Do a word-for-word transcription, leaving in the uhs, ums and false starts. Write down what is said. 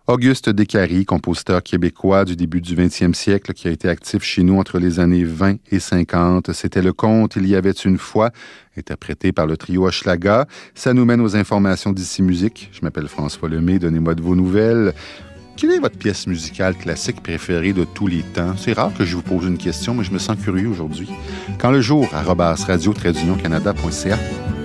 Auguste Descaries, compositeur québécois du début du vingtième siècle, qui a été actif chez nous entre les années vingt et cinquante. C'était le conte « Il y avait une fois », interprété par le trio Hochelaga. Ça nous mène aux informations d'Ici Musique. Je m'appelle François Lemay, donnez-moi de vos nouvelles. Quelle est votre pièce musicale classique préférée de tous les temps? C'est rare que je vous pose une question, mais je me sens curieux aujourd'hui. Quand le jour, arobase radio-canada point c a.